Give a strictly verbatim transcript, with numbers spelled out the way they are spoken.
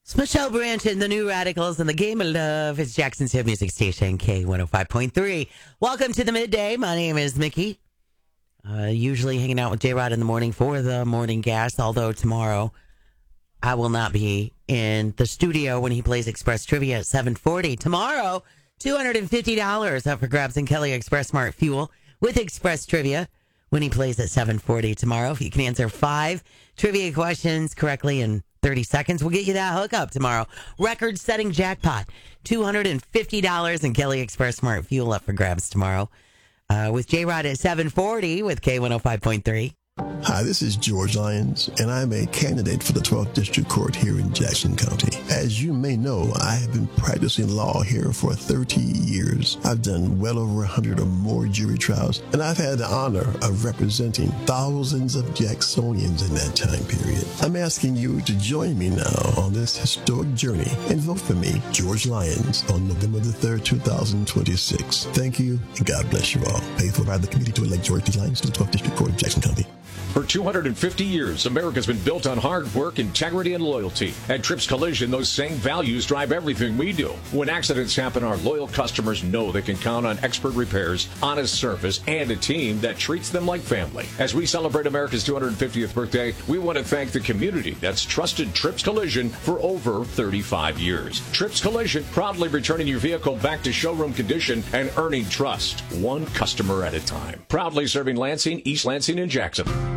It's Michelle Branch and the New Radicals and the Game of Love. It's Jackson's hit music station, K one oh five point three. Welcome to the midday. My name is Mickey. Uh, usually hanging out with J-Rod in the morning for the morning gas, although tomorrow I will not be in the studio when he plays Express Trivia at seven forty. Tomorrow, two hundred fifty dollars up for grabs in Kelly Express Smart Fuel with Express Trivia when he plays at seven forty tomorrow. If you can answer five trivia questions correctly in thirty seconds, we'll get you that hookup tomorrow. Record-setting jackpot, two hundred fifty dollars in Kelly Express Smart Fuel up for grabs tomorrow. Uh, with J-Rod at seven forty with K one oh five point three. Hi, this is George Lyons, and I'm a candidate for the twelfth District Court here in Jackson County. As you may know, I have been practicing law here for thirty years. I've done well over one hundred or more jury trials, and I've had the honor of representing thousands of Jacksonians in that time period. I'm asking you to join me now on this historic journey and vote for me, George Lyons, on November the third, two thousand twenty-six. Thank you, and God bless you all. Paid for by the committee to elect George D. Lyons to the twelfth District Court of Jackson County. For two hundred fifty years, America's been built on hard work, integrity, and loyalty. At Trips Collision, those same values drive everything we do. When accidents happen, our loyal customers know they can count on expert repairs, honest service, and a team that treats them like family. As we celebrate America's two hundred fiftieth birthday, we want to thank the community that's trusted Trips Collision for over thirty-five years. Trips Collision, proudly returning your vehicle back to showroom condition and earning trust, one customer at a time. Proudly serving Lansing, East Lansing, and Jackson.